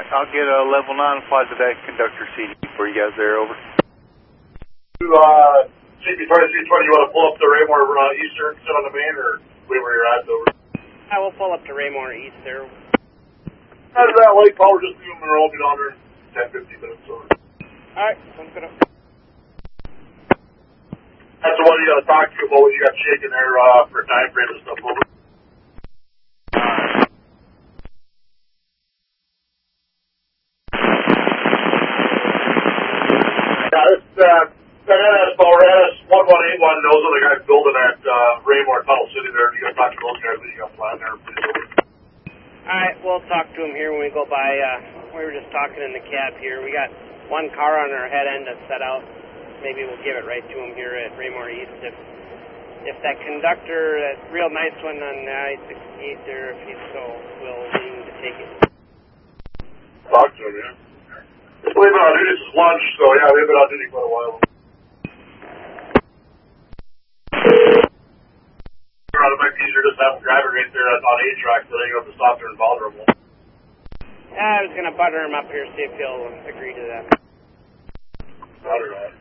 I'll get a level 9 flight to that conductor CD for you guys there, over. CP2320, you want to pull up to Raymore Eastern, sit on the main, or wait where you're at, over? I will pull up to Raymore East there. Out of that lake power, just doing Monroe, be down there in 10-15 minutes, over. Alright, sounds good. That's the one you got to talk to about what you got shaking there for time frame and stuff, over. That NS Boreas 1181 knows of the guy building at Raymore Tunnel City there. You got to talk to those guys that you got planned there. Alright, we'll talk to him here when we go by. We were just talking in the cab here. We got one car on our head end that's set out. Maybe we'll give it right to him here at Raymore East. If that conductor, that real nice one on I-68 there, if he's so willing to take it. Talk to him, yeah. They've been on duty since lunch, so yeah, they've been on duty quite a while. It might be easier just to have them drive it right there on A-track so they don't have to stop there and bother them. I was going to butter him up here, see if he'll agree to that. Butter that.